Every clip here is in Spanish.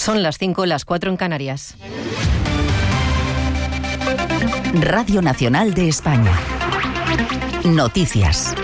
Son las 5, las 4 en Canarias. Radio Nacional de España. Noticias.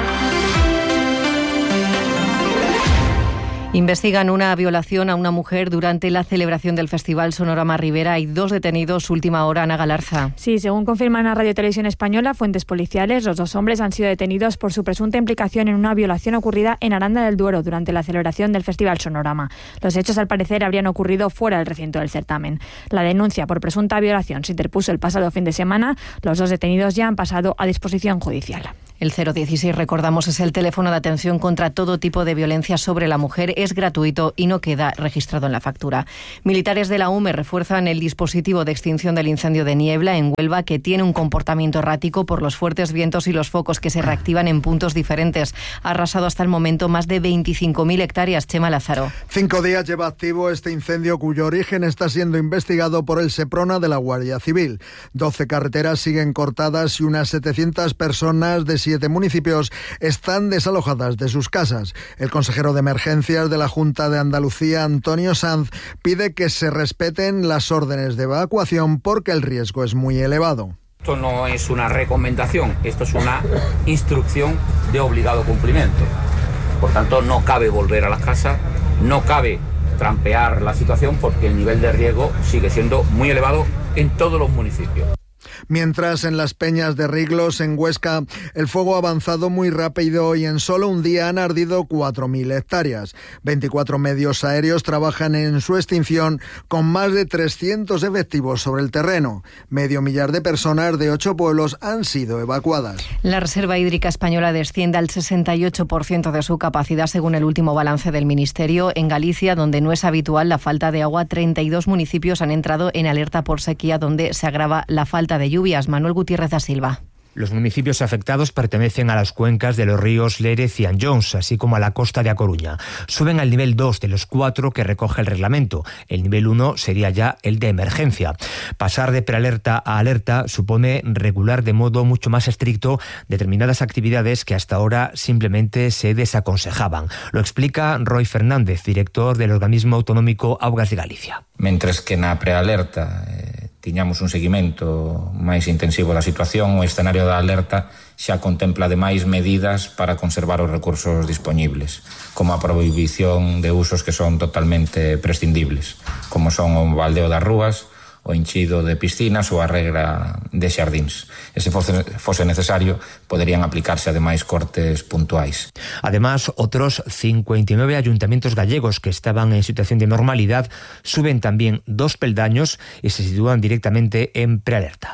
Investigan una violación a una mujer durante la celebración del Festival Sonorama Ribera. Hay 2 detenidos. Última hora, Ana Galarza. Sí, según confirman a Radio Televisión Española fuentes policiales, los 2 hombres han sido detenidos por su presunta implicación en una violación ocurrida en Aranda del Duero durante la celebración del Festival Sonorama. Los hechos, al parecer, habrían ocurrido fuera del recinto del certamen. La denuncia por presunta violación se interpuso el pasado fin de semana. Los 2 detenidos ya han pasado a disposición judicial. El 016, recordamos, es el teléfono de atención contra todo tipo de violencia sobre la mujer. Es gratuito y no queda registrado en la factura. Militares de la UME refuerzan el dispositivo de extinción del incendio de Niebla en Huelva, que tiene un comportamiento errático por los fuertes vientos y los focos que se reactivan en puntos diferentes. Ha arrasado hasta el momento más de 25.000 hectáreas. Chema Lázaro. 5 días lleva activo este incendio, cuyo origen está siendo investigado por el Seprona de la Guardia Civil. 12 carreteras siguen cortadas y unas 700 personas de 7 municipios están desalojadas de sus casas. El consejero de Emergencias de la Junta de Andalucía, Antonio Sanz, pide que se respeten las órdenes de evacuación porque el riesgo es muy elevado. Esto no es una recomendación, esto es una instrucción de obligado cumplimiento. Por tanto, no cabe volver a las casas, no cabe trampear la situación porque el nivel de riesgo sigue siendo muy elevado en todos los municipios. Mientras en las Peñas de Riglos, en Huesca, el fuego ha avanzado muy rápido y en solo un día han ardido 4.000 hectáreas. 24 medios aéreos trabajan en su extinción con más de 300 efectivos sobre el terreno. 500 de personas de 8 pueblos han sido evacuadas. La reserva hídrica española desciende al 68% de su capacidad, según el último balance del Ministerio. En Galicia, donde no es habitual la falta de agua, 32 municipios han entrado en alerta por sequía, donde se agrava la falta de lluvias. Manuel Gutiérrez da Silva. Los municipios afectados pertenecen a las cuencas de los ríos Lérez y Anllóns, así como a la costa de A Coruña. Suben al nivel 2 de los 4 que recoge el reglamento. El nivel 1 sería ya el de emergencia. Pasar de prealerta a alerta supone regular de modo mucho más estricto determinadas actividades que hasta ahora simplemente se desaconsejaban. Lo explica Roy Fernández, director del organismo autonómico Augas de Galicia. Mentres que na prealerta tiñamos un seguimento máis intensivo da situación, o escenario da alerta xa contempla ademais medidas para conservar os recursos dispoñibles, como a prohibición de usos que son totalmente prescindibles, como son o baldeo das rúas, o enchido de piscinas ou a regra de xardíns. E se fose necesario, poderían aplicarse ademais cortes puntuais. Además, otros 59 ayuntamientos gallegos que estaban en situación de normalidad suben también 2 peldaños y se sitúan directamente en prealerta.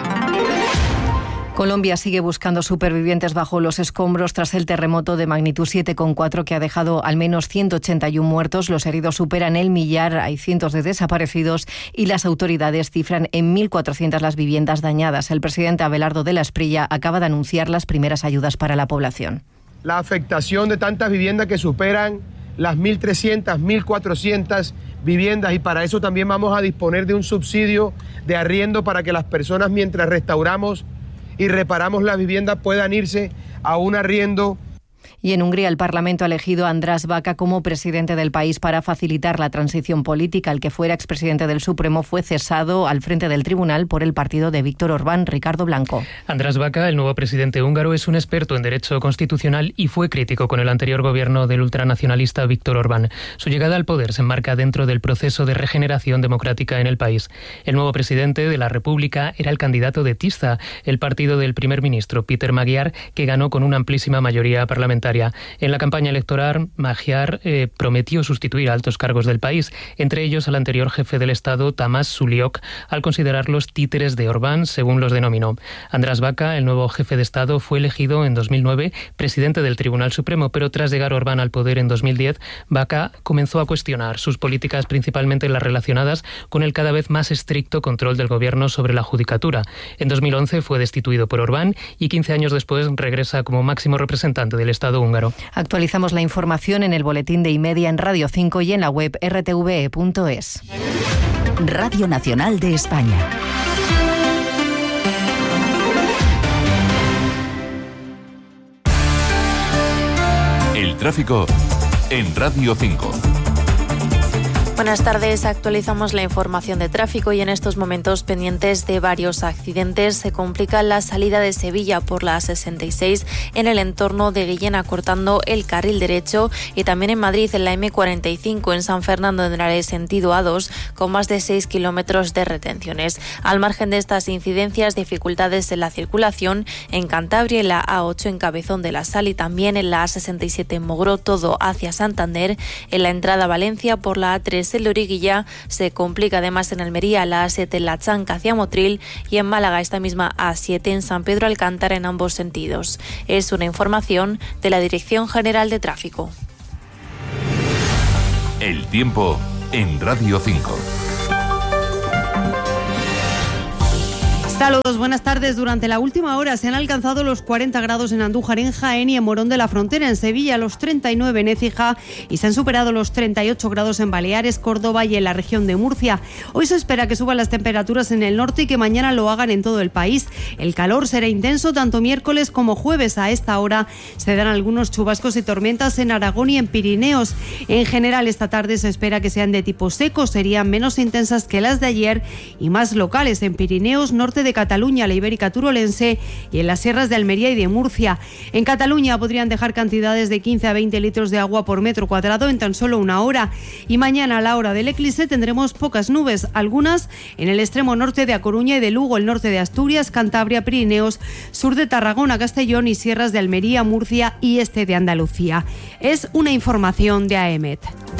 Colombia sigue buscando supervivientes bajo los escombros tras el terremoto de magnitud 7,4 que ha dejado al menos 181 muertos. Los heridos superan el millar, hay cientos de desaparecidos y las autoridades cifran en 1.400 las viviendas dañadas. El presidente Abelardo de la Espriella acaba de anunciar las primeras ayudas para la población. La afectación de tantas viviendas que superan las 1.300, 1.400 viviendas, y para eso también vamos a disponer de un subsidio de arriendo para que las personas, mientras restauramos y reparamos las viviendas, puedan irse a un arriendo. Y en Hungría el Parlamento ha elegido a András Baca como presidente del país para facilitar la transición política. El que fuera expresidente del Supremo fue cesado al frente del tribunal por el partido de Víctor Orbán. Ricardo Blanco. András Baca, el nuevo presidente húngaro, es un experto en derecho constitucional y fue crítico con el anterior gobierno del ultranacionalista Víctor Orbán. Su llegada al poder se enmarca dentro del proceso de regeneración democrática en el país. El nuevo presidente de la República era el candidato de Tisza, el partido del primer ministro Péter Magyar, que ganó con una amplísima mayoría parlamentaria. En la campaña electoral, Magyar prometió sustituir a altos cargos del país, entre ellos al anterior jefe del Estado, Tamás Suliok, al considerarlos títeres de Orbán, según los denominó. András Baca, el nuevo jefe de Estado, fue elegido en 2009 presidente del Tribunal Supremo, pero tras llegar Orbán al poder en 2010, Baca comenzó a cuestionar sus políticas, principalmente las relacionadas con el cada vez más estricto control del gobierno sobre la judicatura. En 2011 fue destituido por Orbán y 15 años después regresa como máximo representante del Estado húngaro. Actualizamos la información en el boletín de Y-Media en Radio 5 y en la web rtve.es. Radio Nacional de España. El tráfico en Radio 5. Buenas tardes, actualizamos la información de tráfico y en estos momentos pendientes de varios accidentes. Se complica la salida de Sevilla por la A66 en el entorno de Guillena, cortando el carril derecho, y también en Madrid en la M45 en San Fernando de Henares sentido A2 con más de 6 kilómetros de retenciones. Al margen de estas incidencias, dificultades en la circulación en Cantabria, en la A8 en Cabezón de la Sal y también en la A67 en Mogro, todo hacia Santander. En la entrada a Valencia por la A3 en Loriguilla se complica además en Almería, la A7 en La Chanca hacia Motril y en Málaga esta misma A7 en San Pedro Alcántara en ambos sentidos. Es una información de la Dirección General de Tráfico. El tiempo en Radio 5. Saludos, buenas tardes. Durante la última hora se han alcanzado los 40 grados en Andújar, en Jaén y en Morón de la Frontera, en Sevilla los 39 en Écija y se han superado los 38 grados en Baleares, Córdoba y en la región de Murcia. Hoy se espera que suban las temperaturas en el norte y que mañana lo hagan en todo el país. El calor será intenso tanto miércoles como jueves. A esta hora se dan algunos chubascos y tormentas en Aragón y en Pirineos. En general, esta tarde se espera que sean de tipo seco, serían menos intensas que las de ayer y más locales en Pirineos, norte de Cataluña, la Ibérica Turolense y en las sierras de Almería y de Murcia. En Cataluña podrían dejar cantidades de 15 a 20 litros de agua por metro cuadrado en tan solo una hora. Y mañana a la hora del eclipse tendremos pocas nubes, algunas en el extremo norte de A Coruña y de Lugo, el norte de Asturias, Cantabria, Pirineos, sur de Tarragona, Castellón y sierras de Almería, Murcia y este de Andalucía. Es una información de AEMET.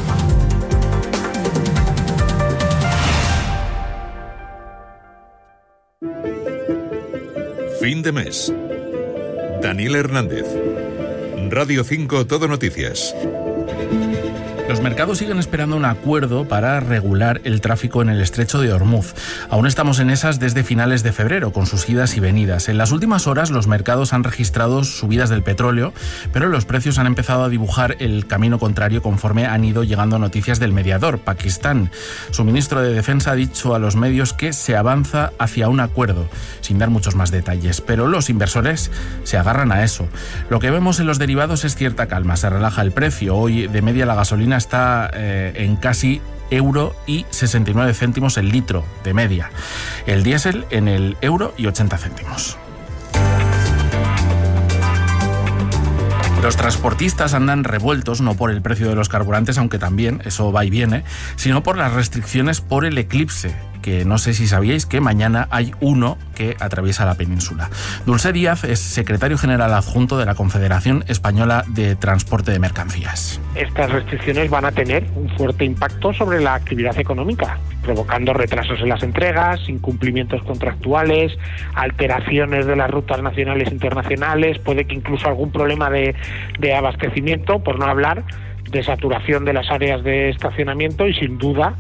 Fin de mes. Daniel Hernández. Radio 5 Todo Noticias. Los mercados siguen esperando un acuerdo para regular el tráfico en el estrecho de Hormuz. Aún estamos en esas desde finales de febrero, con sus idas y venidas. En las últimas horas los mercados han registrado subidas del petróleo, pero los precios han empezado a dibujar el camino contrario conforme han ido llegando noticias del mediador, Pakistán. Su ministro de Defensa ha dicho a los medios que se avanza hacia un acuerdo, sin dar muchos más detalles, pero los inversores se agarran a eso. Lo que vemos en los derivados es cierta calma, se relaja el precio. Hoy de media la gasolina está en casi €1,69 el litro de media. El diésel en el €1,80. Los transportistas andan revueltos no por el precio de los carburantes, aunque también, eso va y viene, sino por las restricciones por el eclipse, que no sé si sabíais que mañana hay uno que atraviesa la península. Dulce Díaz es secretario general adjunto de la Confederación Española de Transporte de Mercancías. Estas restricciones van a tener un fuerte impacto sobre la actividad económica, provocando retrasos en las entregas, incumplimientos contractuales, alteraciones de las rutas nacionales e internacionales, puede que incluso algún problema de abastecimiento, por no hablar de saturación de las áreas de estacionamiento y sin duda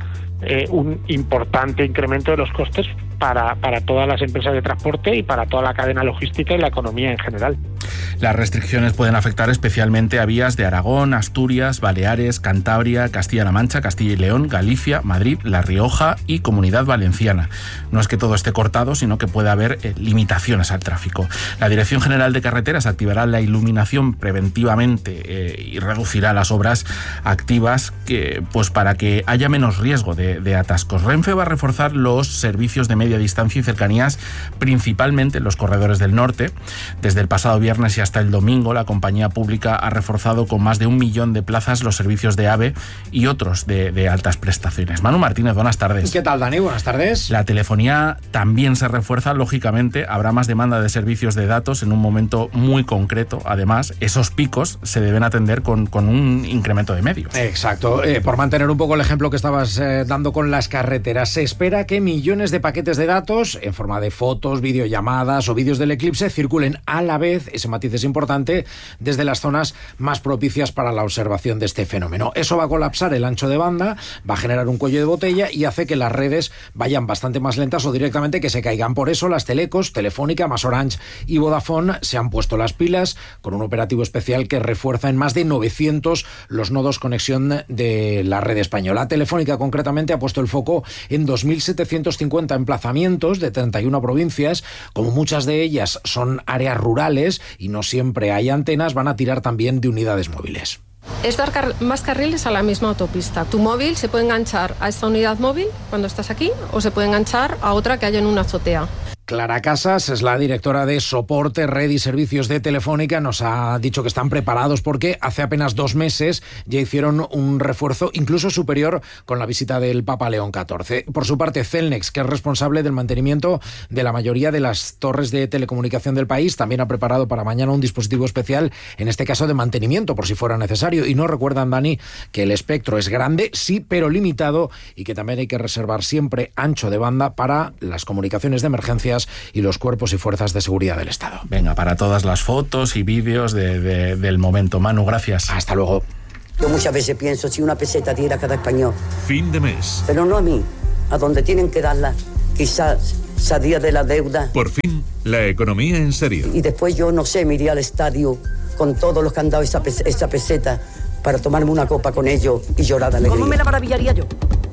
un importante incremento de los costes para todas las empresas de transporte y para toda la cadena logística y la economía en general. Las restricciones pueden afectar especialmente a vías de Aragón, Asturias, Baleares, Cantabria, Castilla-La Mancha, Castilla y León, Galicia, Madrid, La Rioja y Comunidad Valenciana. No es que todo esté cortado, sino que puede haber limitaciones al tráfico. La Dirección General de Carreteras activará la iluminación preventivamente y reducirá las obras activas para que haya menos riesgo de atascos. Renfe va a reforzar los servicios de media distancia y cercanías, principalmente en los corredores del norte. Desde el pasado viernes y hasta el domingo, la compañía pública ha reforzado con más de 1 millón de plazas los servicios de AVE y otros de altas prestaciones. Manu Martínez, buenas tardes. ¿Qué tal, Dani? Buenas tardes. La telefonía también se refuerza, lógicamente. Habrá más demanda de servicios de datos en un momento muy concreto. Además, esos picos se deben atender con un incremento de medios. Exacto. Por mantener un poco el ejemplo que estabas dando con las carreteras, se espera que millones de paquetes de datos en forma de fotos, videollamadas o vídeos del eclipse circulen a la vez, ese matiz es importante, desde las zonas más propicias para la observación de este fenómeno. Eso va a colapsar el ancho de banda, va a generar un cuello de botella y hace que las redes vayan bastante más lentas o directamente que se caigan. Por eso las telecos, Telefónica, MasOrange y Vodafone se han puesto las pilas con un operativo especial que refuerza en más de 900 los nodos conexión de la red española. Telefónica concretamente ha puesto el foco en 2.750 emplazamientos de 31 provincias. Como muchas de ellas son áreas rurales y no siempre hay antenas, van a tirar también de unidades móviles. Es dar más carriles a la misma autopista. Tu móvil se puede enganchar a esta unidad móvil cuando estás aquí o se puede enganchar a otra que haya en una azotea. Clara Casas es la directora de Soporte, Red y Servicios de Telefónica. Nos ha dicho que están preparados porque hace apenas 2 meses ya hicieron un refuerzo incluso superior con la visita del Papa León XIV. Por su parte, Cellnex, que es responsable del mantenimiento de la mayoría de las torres de telecomunicación del país, también ha preparado para mañana un dispositivo especial, en este caso de mantenimiento, por si fuera necesario. Y no recuerdan, Dani, que el espectro es grande, sí, pero limitado, y que también hay que reservar siempre ancho de banda para las comunicaciones de emergencia y los cuerpos y fuerzas de seguridad del Estado. Venga, para todas las fotos y vídeos del momento. Manu, gracias. Hasta luego. Yo muchas veces pienso si una peseta diera a cada español. Fin de mes. Pero no a mí, a donde tienen que darla. Quizás salir de la deuda. Por fin, la economía en serio. Y después yo, no sé, me iría al estadio con todos los que han dado esa peseta para tomarme una copa con ellos y llorar de alegría. ¿Cómo me la maravillaría yo?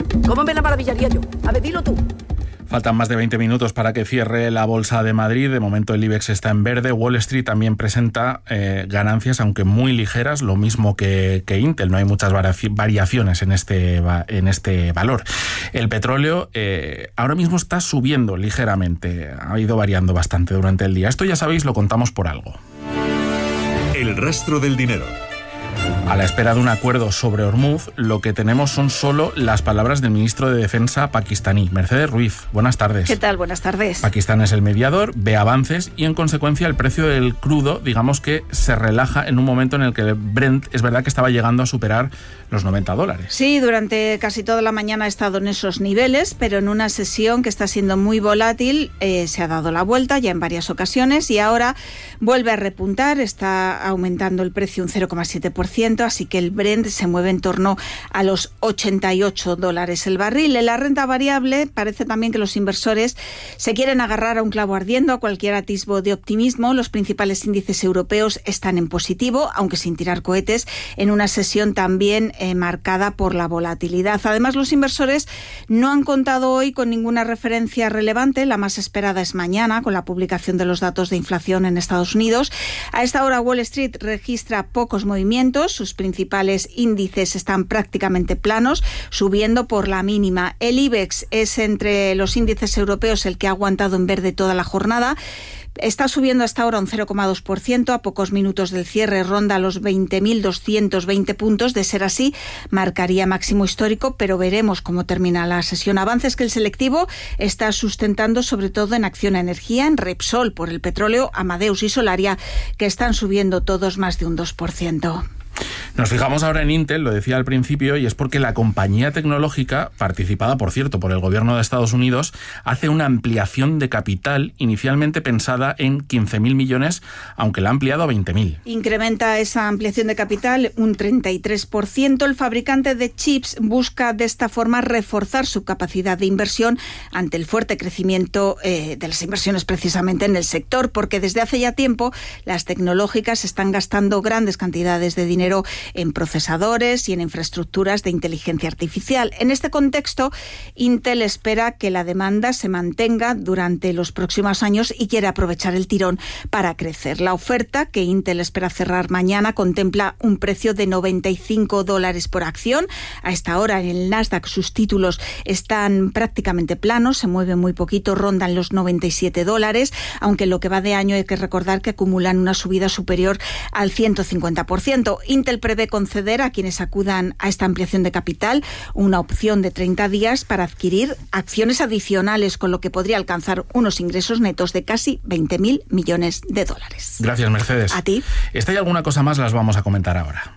A ver, dilo tú. Faltan más de 20 minutos para que cierre la Bolsa de Madrid. De momento el IBEX está en verde. Wall Street también presenta ganancias, aunque muy ligeras, lo mismo que Intel. No hay muchas variaciones en este valor. El petróleo ahora mismo está subiendo ligeramente. Ha ido variando bastante durante el día. Esto ya sabéis, lo contamos por algo. El rastro del dinero. A la espera de un acuerdo sobre Hormuz, lo que tenemos son solo las palabras del ministro de Defensa pakistaní, Mercedes Ruiz. Buenas tardes. ¿Qué tal? Buenas tardes. Pakistán es el mediador, ve avances y en consecuencia el precio del crudo, digamos que se relaja en un momento en el que el Brent es verdad que estaba llegando a superar los $90. Sí, durante casi toda la mañana ha estado en esos niveles, pero en una sesión que está siendo muy volátil se ha dado la vuelta ya en varias ocasiones y ahora vuelve a repuntar, está aumentando el precio un 0,7%, así que el Brent se mueve en torno a los $88 el barril. En la renta variable parece también que los inversores se quieren agarrar a un clavo ardiendo, a cualquier atisbo de optimismo. Los principales índices europeos están en positivo, aunque sin tirar cohetes, en una sesión también marcada por la volatilidad. Además, los inversores no han contado hoy con ninguna referencia relevante. La más esperada es mañana, con la publicación de los datos de inflación en Estados Unidos. A esta hora Wall Street registra pocos movimientos. Sus principales índices están prácticamente planos, subiendo por la mínima. El IBEX es entre los índices europeos el que ha aguantado en verde toda la jornada. Está subiendo hasta ahora un 0,2%, a pocos minutos del cierre ronda los 20.220 puntos. De ser así, marcaría máximo histórico, pero veremos cómo termina la sesión. Avances que el selectivo está sustentando sobre todo en Acciona Energía, en Repsol por el petróleo, Amadeus y Solaria, que están subiendo todos más de un 2%. Nos fijamos ahora en Intel, lo decía al principio, y es porque la compañía tecnológica, participada, por cierto, por el gobierno de Estados Unidos, hace una ampliación de capital inicialmente pensada en 15.000 millones, aunque la ha ampliado a 20.000. Incrementa esa ampliación de capital un 33%. El fabricante de chips busca de esta forma reforzar su capacidad de inversión ante el fuerte crecimiento de las inversiones precisamente en el sector, porque desde hace ya tiempo las tecnológicas están gastando grandes cantidades de dinero en procesadores y en infraestructuras de inteligencia artificial. En este contexto, Intel espera que la demanda se mantenga durante los próximos años y quiere aprovechar el tirón para crecer. La oferta que Intel espera cerrar mañana contempla un precio de $95 por acción. A esta hora en el Nasdaq sus títulos están prácticamente planos, se mueven muy poquito, rondan los $97, aunque en lo que va de año hay que recordar que acumulan una subida superior al 150%. Intel prevé conceder a quienes acudan a esta ampliación de capital una opción de 30 días para adquirir acciones adicionales, con lo que podría alcanzar unos ingresos netos de casi $20.000 millones. Gracias, Mercedes. A ti. Esta y alguna cosa más las vamos a comentar ahora.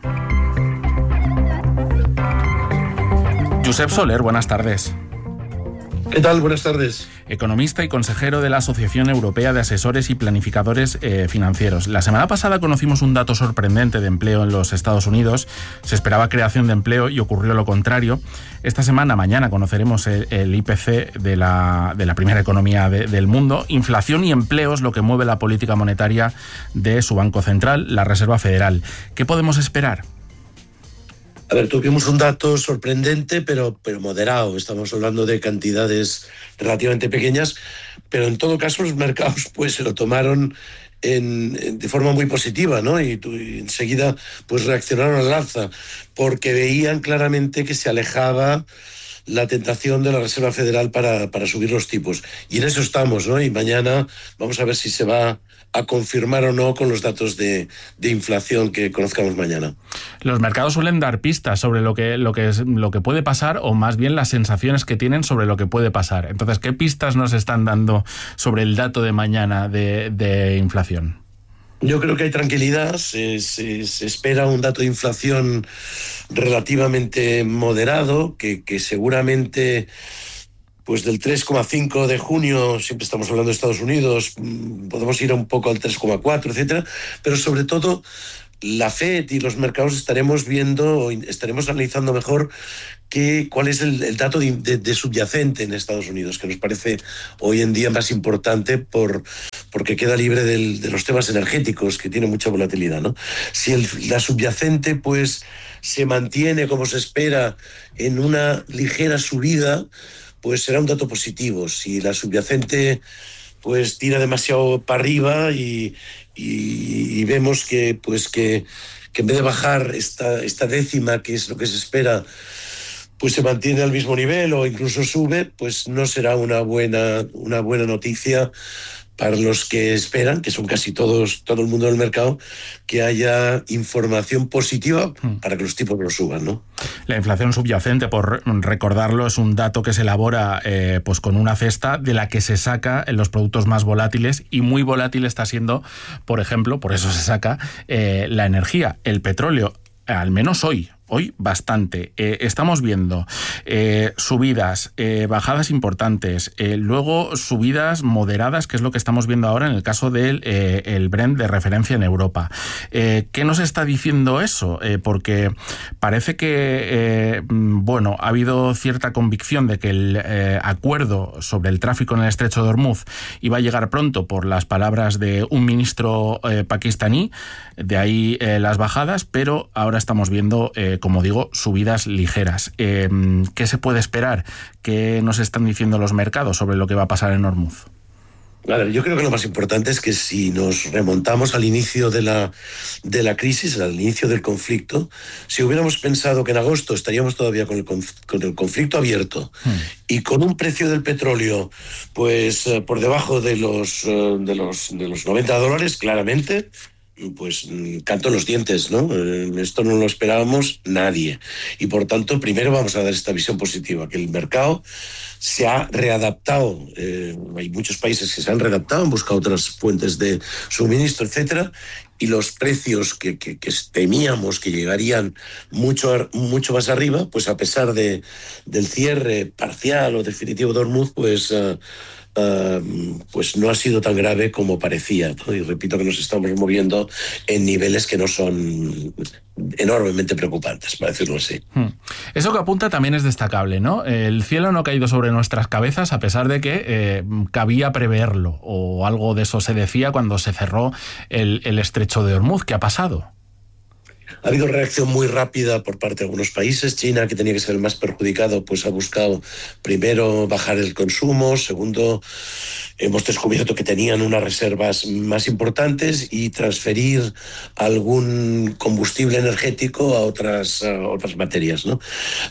Josep Soler, buenas tardes. ¿Qué tal? Buenas tardes. Economista y consejero de la Asociación Europea de Asesores y Planificadores Financieros. La semana pasada conocimos un dato sorprendente de empleo en los Estados Unidos. Se esperaba creación de empleo y ocurrió lo contrario. Esta semana, mañana, conoceremos el IPC de la primera economía del mundo. Inflación y empleo es lo que mueve la política monetaria de su Banco Central, la Reserva Federal. ¿Qué podemos esperar? A ver, tuvimos un dato sorprendente, pero moderado. Estamos hablando de cantidades relativamente pequeñas, pero en todo caso los mercados pues se lo tomaron de forma muy positiva, ¿no? Y enseguida pues reaccionaron al alza porque veían claramente que se alejaba la tentación de la Reserva Federal para subir los tipos. Y en eso estamos, ¿no? Y mañana vamos a ver si se va a confirmar o no con los datos de inflación que conozcamos mañana. Los mercados suelen dar pistas sobre lo que puede pasar, o más bien las sensaciones que tienen sobre lo que puede pasar. Entonces, ¿qué pistas nos están dando sobre el dato de mañana de inflación? Yo creo que hay tranquilidad, se espera un dato de inflación relativamente moderado, que seguramente pues del 3,5 de junio, siempre estamos hablando de Estados Unidos, podemos ir un poco al 3,4, etcétera, pero sobre todo la FED y los mercados estaremos analizando mejor cuál es el dato de subyacente en Estados Unidos, que nos parece hoy en día más importante porque queda libre de los temas energéticos, que tiene mucha volatilidad, ¿no? Si la subyacente pues se mantiene como se espera en una ligera subida, pues será un dato positivo. Si la subyacente pues tira demasiado para arriba y vemos que en vez de bajar esta décima, que es lo que se espera, pues se mantiene al mismo nivel o incluso sube, pues no será una buena noticia para los que esperan, que son casi todo el mundo del mercado, que haya información positiva para que los tipos no suban, ¿no? La inflación subyacente, por recordarlo, es un dato que se elabora pues con una cesta de la que se saca en los productos más volátiles, y muy volátil está siendo, por ejemplo, por eso se saca la energía, el petróleo, al menos hoy bastante. Estamos viendo subidas, bajadas importantes, luego subidas moderadas, que es lo que estamos viendo ahora en el caso del el Brent de referencia en Europa. ¿Qué nos está diciendo eso? Porque parece que ha habido cierta convicción de que el acuerdo sobre el tráfico en el estrecho de Hormuz iba a llegar pronto, por las palabras de un ministro pakistaní, de ahí las bajadas, pero ahora estamos viendo como digo, subidas ligeras. ¿Qué se puede esperar? ¿Qué nos están diciendo los mercados sobre lo que va a pasar en Hormuz? A ver, yo creo que lo más importante es que si nos remontamos al inicio de la crisis, al inicio del conflicto, si hubiéramos pensado que en agosto estaríamos todavía con el conflicto abierto y con un precio del petróleo pues por debajo de los $90, claramente, pues canto en los dientes, ¿no? Esto no lo esperábamos nadie. Y por tanto, primero vamos a dar esta visión positiva, que el mercado se ha readaptado. Hay muchos países que se han readaptado, han buscado otras fuentes de suministro, etcétera, y los precios que temíamos que llegarían mucho más arriba, pues a pesar del cierre parcial o definitivo de Hormuz, pues no ha sido tan grave como parecía, ¿no? Y repito que nos estamos moviendo en niveles que no son enormemente preocupantes, para decirlo así. Eso que apunta también es destacable, ¿no? El cielo no ha caído sobre nuestras cabezas, a pesar de que cabía preverlo, o algo de eso se decía cuando se cerró el estrecho de Hormuz. ¿Qué ha pasado? Ha habido reacción muy rápida por parte de algunos países. China, que tenía que ser el más perjudicado, pues ha buscado primero bajar el consumo, segundo, hemos descubierto que tenían unas reservas más importantes, y transferir algún combustible energético a otras materias, ¿no?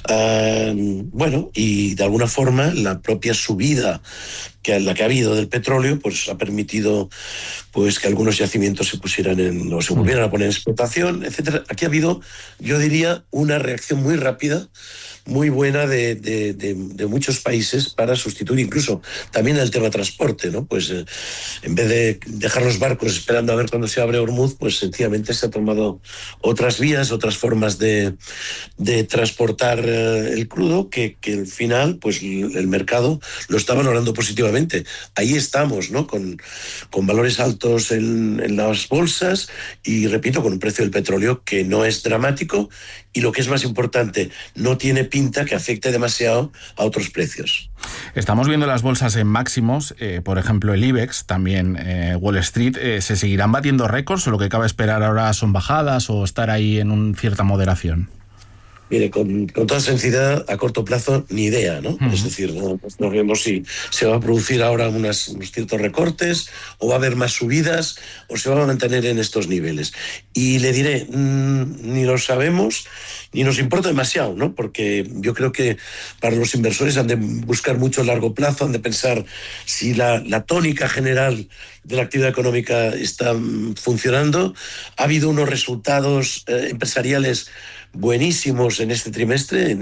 Y de alguna forma la propia subida que ha habido del petróleo, pues ha permitido pues que algunos yacimientos se volvieran a poner en explotación, etcétera. Aquí ha habido, yo diría, una reacción muy rápida, muy buena de muchos países para sustituir incluso también el tema de transporte, ¿no? Pues en vez de dejar los barcos esperando a ver cuándo se abre Hormuz, pues sencillamente se ha tomado otras vías, otras formas de transportar el crudo que al final pues el mercado lo está valorando positivamente. Ahí estamos, ¿no? Con valores altos en las bolsas y, repito, con un precio del petróleo que no es dramático, y lo que es más importante, no tiene pinta que afecte demasiado a otros precios. Estamos viendo las bolsas en máximos, por ejemplo el IBEX, también Wall Street. ¿Se seguirán batiendo récords, o lo que cabe esperar ahora son bajadas o estar ahí en cierta moderación? Mire, con toda sencillez, a corto plazo, ni idea, ¿no? Es decir, no vemos si se va a producir ahora unos ciertos recortes, o va a haber más subidas, o se va a mantener en estos niveles. Y le diré, ni lo sabemos, ni nos importa demasiado, ¿no? Porque yo creo que para los inversores han de buscar mucho a largo plazo, han de pensar si la tónica general de la actividad económica está funcionando. Ha habido unos resultados empresariales buenísimos en este trimestre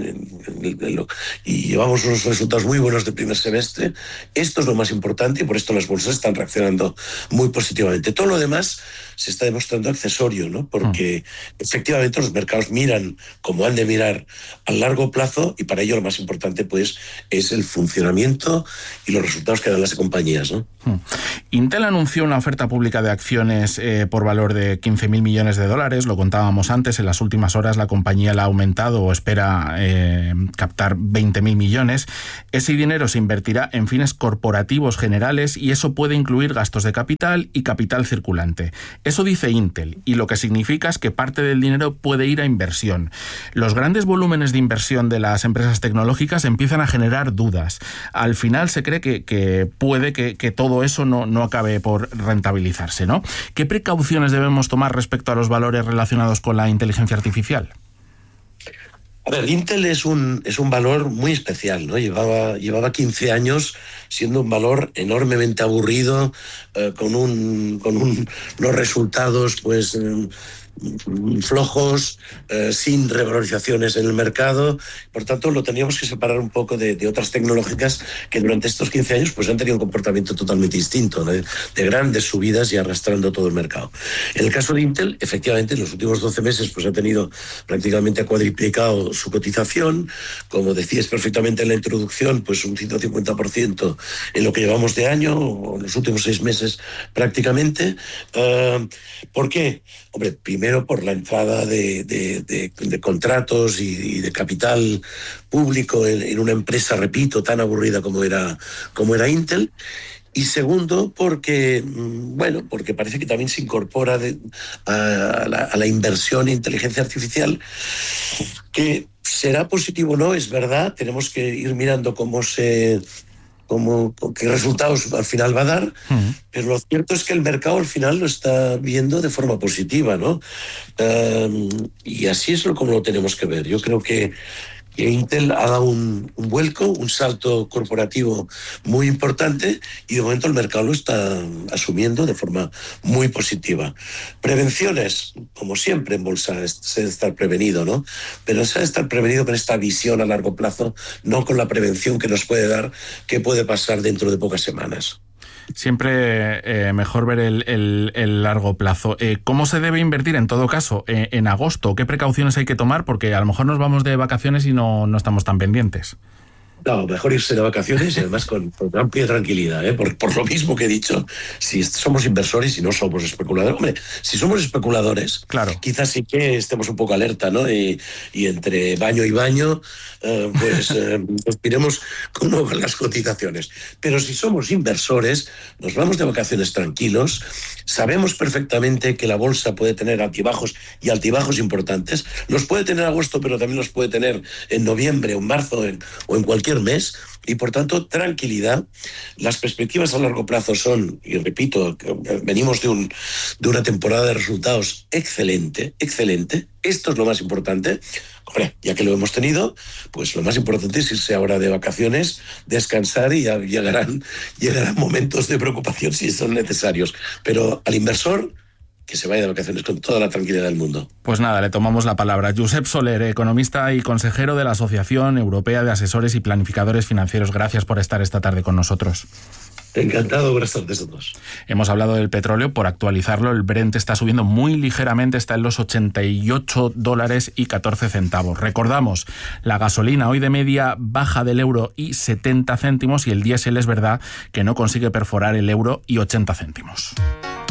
y llevamos unos resultados muy buenos del primer semestre. Esto es lo más importante y por esto las bolsas están reaccionando muy positivamente. Todo lo demás se está demostrando accesorio, ¿no? Porque efectivamente los mercados miran como han de mirar a largo plazo y para ello lo más importante pues es el funcionamiento y los resultados que dan las compañías, ¿no? Intel anunció una oferta pública de acciones por valor de 15.000 millones de dólares, lo contábamos antes. En las últimas horas la compañía la ha aumentado o espera captar 20.000 millones. Ese dinero se invertirá en fines corporativos generales y eso puede incluir gastos de capital y capital circulante. Eso dice Intel, y lo que significa es que parte del dinero puede ir a inversión. Los grandes volúmenes de inversión de las empresas tecnológicas empiezan a generar dudas. Al final se cree que puede que todo eso no acabe por rentabilizarse, ¿no? ¿Qué precauciones debemos tomar respecto a los valores relacionados con la inteligencia artificial? A ver, Intel es un valor muy especial, ¿no? Llevaba 15 años siendo un valor enormemente aburrido, con unos resultados pues flojos, sin revalorizaciones en el mercado. Por tanto, lo teníamos que separar un poco de otras tecnológicas que durante estos 15 años pues han tenido un comportamiento totalmente distinto, ¿no? De grandes subidas y arrastrando todo el mercado. En el caso de Intel, efectivamente, en los últimos 12 meses pues ha tenido prácticamente cuadriplicado su cotización. Como decías perfectamente en la introducción, pues un 150% en lo que llevamos de año, o en los últimos 6 meses prácticamente. ¿Por qué? Hombre, primero por la entrada de contratos y de capital público en una empresa, repito, tan aburrida como era Intel. Y segundo, porque parece que también se incorpora a la inversión en inteligencia artificial, que será positivo o no, es verdad, tenemos que ir mirando qué resultados al final va a dar, pero lo cierto es que el mercado al final lo está viendo de forma positiva, ¿no? Y así es como lo tenemos que ver. Yo creo que Intel ha dado un vuelco, un salto corporativo muy importante y de momento el mercado lo está asumiendo de forma muy positiva. Prevenciones, como siempre en bolsa, se debe estar prevenido, ¿no? Pero se debe estar prevenido con esta visión a largo plazo, no con la prevención que nos puede dar qué puede pasar dentro de pocas semanas. Siempre mejor ver el largo plazo. ¿Cómo se debe invertir en todo caso en agosto? ¿Qué precauciones hay que tomar? Porque a lo mejor nos vamos de vacaciones y no estamos tan pendientes. No, mejor irse de vacaciones y además con amplia tranquilidad, ¿eh? Por lo mismo que he dicho, si somos inversores y no somos especuladores. Hombre, si somos especuladores, claro, quizás sí que estemos un poco alerta, ¿no? Y entre baño y baño, nos miremos cómo van las cotizaciones. Pero si somos inversores, nos vamos de vacaciones tranquilos, sabemos perfectamente que la bolsa puede tener altibajos y altibajos importantes. Los puede tener en agosto, pero también los puede tener en noviembre o en marzo o en cualquier mes, y por tanto tranquilidad. Las perspectivas a largo plazo son, y repito, venimos de una temporada de resultados excelente. Esto es lo más importante. Hombre, ya que lo hemos tenido, pues lo más importante es irse ahora de vacaciones, descansar, y ya llegarán momentos de preocupación si son necesarios, pero al inversor que se vaya de vacaciones con toda la tranquilidad del mundo. Pues nada, le tomamos la palabra. Josep Soler, economista y consejero de la Asociación Europea de Asesores y Planificadores Financieros. Gracias por estar esta tarde con nosotros. Encantado, buenas tardes a todos. Hemos hablado del petróleo. Por actualizarlo, el Brent está subiendo muy ligeramente, está en los $88.14. Recordamos, la gasolina hoy de media baja del euro y 70 céntimos y el diésel es verdad que no consigue perforar el euro y 80 céntimos.